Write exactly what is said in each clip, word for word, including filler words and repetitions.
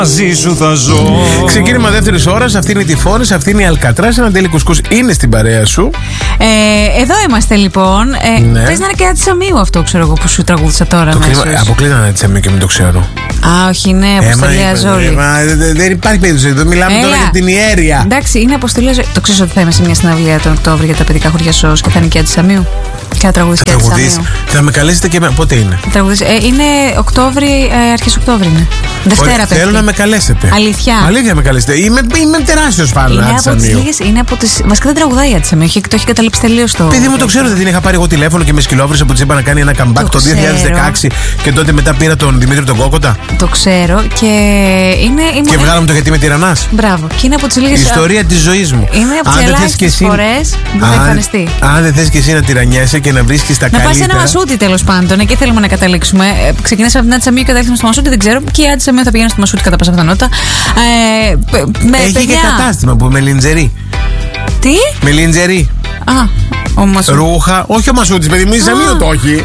Μαζί σου θα ζω. Ξεκίνημα δεύτερης ώρας. Αυτή είναι η Τυφώνης, αυτή είναι η Αλκατράς. Ένα τέλει κουσκούς είναι στην παρέα σου. Ε, εδώ είμαστε λοιπόν. Ε, Ναι. Πες να είναι και ένα Τσαμίου αυτό, ξέρω εγώ, που σου τραγούδισα τώρα. Το αμέσως. κρίμα, αποκλείται να είναι Τσαμίου και μην το ξέρω. Α, όχι, είναι Αποστολή Αζόλη. Δεν υπάρχει περίπτωση. Εδώ μιλάμε Έλα. τώρα για την ιέρεια. Εντάξει, είναι Αποστολή Αζόλη. Το ξέρεις ότι θα είμαι σε μια συναυλία τον Οκτώβριο για τα παιδικά χωριά ΣΟΣ και θα είναι και Τσαμίου. Και θα τραγουδίσει και Τραγουδείς. Τσαμίου. Θα με καλέσετε και εμένα. Πότε είναι? Ε, είναι Οκτώβρη, ε, αρχές Οκτώβρη είναι. Δευτέρα Ωραία, πέφτει. θέλω να με καλέσετε. Αλήθεια. Αλήθεια με καλέσετε. Είμαι, είμαι τεράστιος φαν Είναι από τις Τσαμίου. λίγες, είναι από τις. Βασικά δεν τραγουδάει η Τσαμίου, το έχει καταλήψει τελείως το. Παιδί μου, το ξέρω, δεν την είχα πάρει εγώ τηλέφωνο και με σκυλόβρισε που της είπα να κάνει ένα comeback το, Το δύο χιλιάδες δεκαέξι και τότε μετά πήρα τον Δημήτρη τον Κόκοτα. Το ξέρω και είναι. Και είναι- βγάλαμε το γιατί με τυραννάς. Μπράβο. Και είναι από τις Η λίγες. ιστορία της ζωής μου. Είναι από τις Αν δεν θες ελάχιστες και εσύ- φορές που θα Αν- εμφανιστεί. Αν δεν θες και εσύ να τυραννιέσαι και να βρίσκεις τα Να πας σε καλύτερα. ένα μασούτι τέλος πάντων. Εκεί θέλουμε να καταλήξουμε. Ε, Ξεκινήσαμε από την Άντσα Τσαμίου και κατέληξαμε στο μασούτι, δεν ξέρω. Και η Άντσα Τσαμίου θα πηγαίνει στο μασούτι κατά πάσα πιθανότητα. Ε, π- με Έχει παιδιά. και κατάστημα που με λιντζερί. Τι? Με λιντζερί. Α, ο μασούτι. Ρούχα. Όχι ο Μασούτης, παιδί μου, η Τσαμίου το όχι.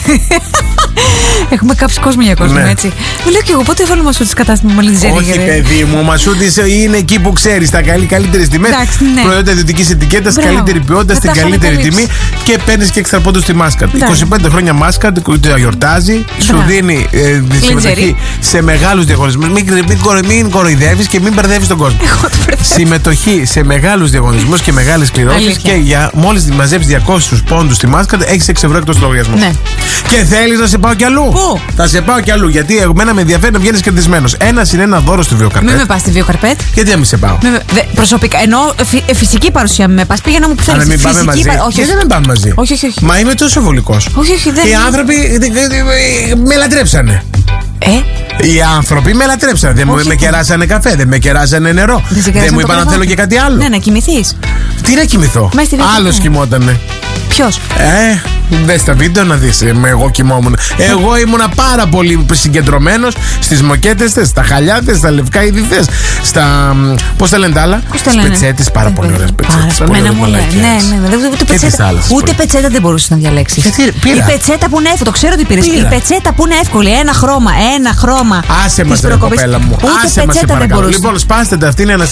Έχουμε κάψει κόσμο για κόσμο, Ναι. έτσι. Δεν λέω και εγώ πότε έβαλε μασούτι κατάστημα με λιντζέρι. Όχι, παιδί μου, ο Μασούτης είναι εκεί που ξέρει τα καλύτερε τιμέ. Εντάξει, ναι. Προϊόντα ιδιωτική ετικέτα, Μπράβο. καλύτερη ποιότητα, Δεν στην τα έχω καλύτερη ανακαλύψει. τιμή και παίρνει και έξτρα πόντου στη Μάσκαρτ. Εντάξει. είκοσι πέντε χρόνια Μάσκαρτ, το γιορτάζει, σου Μπράβο. δίνει ε, τη συμμετοχή σε μεγάλου διαγωνισμού. Μην, μην, κορο- μην κοροϊδεύει και μην μπερδεύει τον κόσμο. Εγώ το μπερδεύω. Συμμετοχή σε μεγάλου διαγωνισμού και μεγάλε κληρώσει Αλήθεια. και για μόλι μαζέψει διακόσιους πόντους στη Μάσκαρτ, έχει έξι ευρώ εκτό του λογαριασμού. Ναι. Και θέλει να σε πάω κι αλλού. Πού? Θα σε πάω κι αλλού. Γιατί εμένα με ενδιαφέρει να βγαίνει κερδισμένο. Ένα είναι ένα δώρο στη Μην Βιοκαρπέτ. με πα στη Βιοκαρπέτ. Γιατί να μην σε πάω. Με- δε- Προσωπικά, ενώ φυ- ε, φυσική παρουσία με πα. Πήγαινα μου που Αλλά θέλει. μην πάμε μαζί. Όχι, Γιατί δεν μην πάμε μαζί. όχι, όχι, όχι. Μα είμαι τόσο βολικό. Όχι, όχι, δεν Οι άνθρωποι ε, ε, ε, με λατρέψανε. Ε, Οι άνθρωποι με λατρέψανε. Δεν μου- Όχι, με όχι. κεράσανε καφέ, δεν με κεράσανε νερό. δεν σε Δεν κέρασαν μου το είπαν να κρεβάτι. θέλω και κάτι άλλο. Ναι, να κοιμηθεί. Τι να κοιμηθώ. Μέσα στη Βιοκαρπέτ. Άλλο κοιμότανε. Ποιο? Ε, δες τα βίντεο να δεις. Ε, εγώ κοιμόμουν. Εγώ ήμουνα πάρα πολύ συγκεντρωμένος στις μοκέτες θες, στα χαλιά θες, στα λευκά είδη θες, στα. Πώς τα λένε τα άλλα. Πώς τα λένε? Σπετσέτες, πάρα πολύ ωραίες Πάρα πετσέτες. πολύ. πολύ Εμένα μου λέει. μαλακές. Ναι, ναι, ναι. Ούτε Και τις πετσέτα, άλλες, ούτε πολύ. πετσέτα δεν μπορούσε να διαλέξει. Γιατί, πήρα. Η πετσέτα που είναι εύκολη, το ξέρω ότι πήρε. Πήρα. Η πετσέτα που είναι εύκολη, ένα χρώμα, ένα χρώμα. Άσε της μας ρε προκοπής. κοπέλα μου. Ούτε Άσε μας σε πετσέτα δεν παρακαλώ. μπορούσε. Λοιπόν, σπάστε τα, αυτή είναι ένα